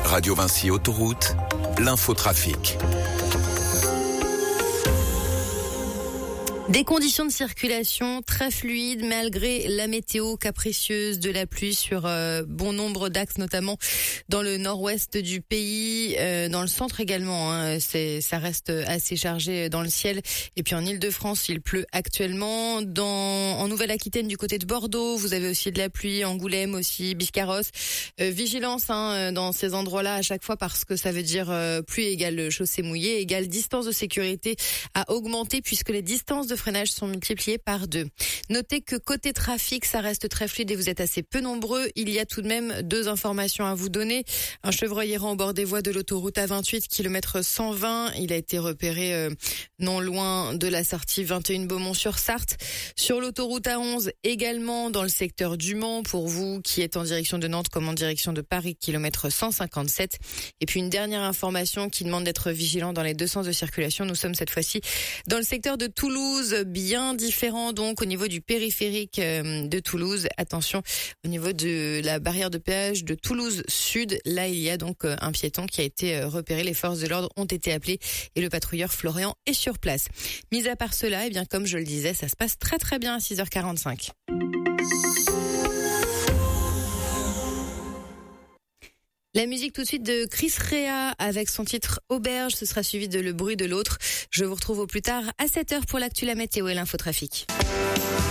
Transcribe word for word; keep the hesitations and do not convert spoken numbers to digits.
Radio Vinci Autoroute, l'infotrafic. Des conditions de circulation très fluides malgré la météo capricieuse de la pluie sur euh, bon nombre d'axes, notamment dans le nord-ouest du pays, euh, dans le centre également. Hein, c'est, ça reste assez chargé dans le ciel. Et puis en Île-de-France, il pleut actuellement. Dans, en Nouvelle-Aquitaine, du côté de Bordeaux, vous avez aussi de la pluie. Angoulême aussi, Biscarrosse. Euh, vigilance hein, dans ces endroits-là à chaque fois parce que ça veut dire euh, pluie égale chaussée mouillée, égale distance de sécurité à augmenter puisque les distances de freinage sont multipliés par deux. Notez que côté trafic, ça reste très fluide et vous êtes assez peu nombreux. Il y a tout de même deux informations à vous donner. Un chevreuil errant au bord des voies de l'autoroute A vingt-huit, kilomètre cent vingt. Il a été repéré euh, non loin de la sortie vingt et un Beaumont-sur-Sarthe. Sur l'autoroute A onze, également dans le secteur du Mans, pour vous qui êtes en direction de Nantes comme en direction de Paris, kilomètre cent cinquante-sept. Et puis une dernière information qui demande d'être vigilant dans les deux sens de circulation. Nous sommes cette fois-ci dans le secteur de Toulouse, bien différent donc au niveau du périphérique de Toulouse. Attention au niveau de la barrière de péage de Toulouse Sud. Là, il y a donc un piéton qui a été repéré. Les forces de l'ordre ont été appelées et le patrouilleur Florian est sur place. Mis à part cela, eh bien, comme je le disais, ça se passe très très bien à six heures quarante-cinq. La musique tout de suite de Chris Rea avec son titre Auberge. Ce sera suivi de Le bruit de l'autre. Je vous retrouve au plus tard à sept heures pour l'actu, la météo et l'infotrafic.